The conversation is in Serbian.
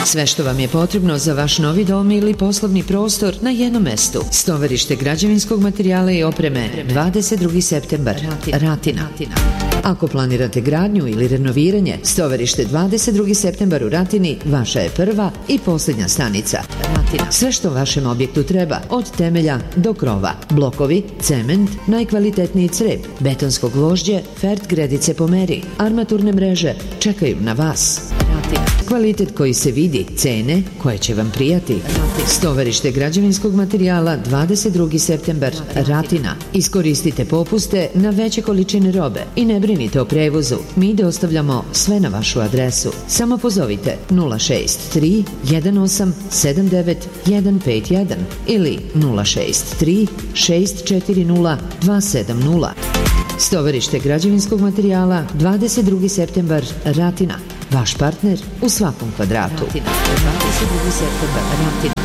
Sve što vam je potrebno za vaš novi dom ili poslovni prostor na jednom mestu. Stovarište građevinskog materijala i opreme 22. septembar, Ratina. Ako planirate gradnju ili renoviranje, Stovarište 22. septembar u Ratini vaša je prva i posljednja stanica. Sve što vašem objektu treba, od temelja do krova. Blokovi, cement, najkvalitetniji crep, betonsko gvožđe, fert gredice po meri, armaturne mreže čekaju na vas. Kvalitet koji se vidi, cene koje će vam prijati. Stovarište građevinskog materijala 22. septembar, Ratina. Iskoristite popuste na veće količine robe i ne brinite o prevozu. Mi dostavljamo sve na vašu adresu. Samo pozovite 063 18 79 151 ili 063 640 270. Stovarište građevinskog materijala 22. septembar, Ratina. Vaš partner u svakom kvadratu. 22. septembar, Ratina.